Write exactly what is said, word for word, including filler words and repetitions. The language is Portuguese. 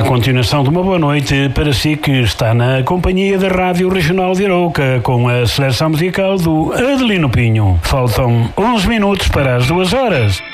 continuação de uma boa noite para si que está na companhia da Rádio Regional de Arouca com a seleção musical do Adelino Pinho. Faltam onze minutos para as duas horas.